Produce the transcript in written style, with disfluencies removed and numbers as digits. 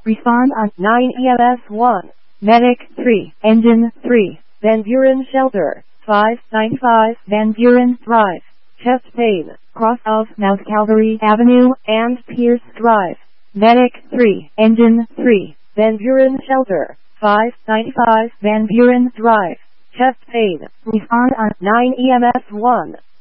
Respond on 9 EMS 1. Medic 3. Engine 3. Van Buren Shelter 595 Van Buren Drive. Chest pain, cross of Mount Calvary Avenue and Pierce Drive. Medic 3. Engine 3. Van Buren Shelter 595 Van Buren Drive. Chest pain. Respond on 9 EMS 1.